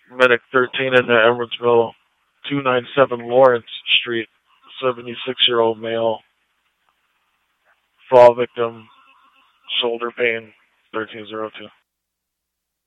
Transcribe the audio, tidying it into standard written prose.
Medic 13 in Edwardsville, 297 Lawrence Street, 76-year-old male, fall victim, shoulder pain, 1302.